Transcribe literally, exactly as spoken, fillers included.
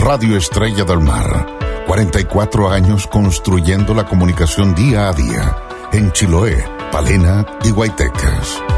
Radio Estrella del Mar. cuarenta y cuatro años construyendo la comunicación día a día en Chiloé, Palena y Guaytecas.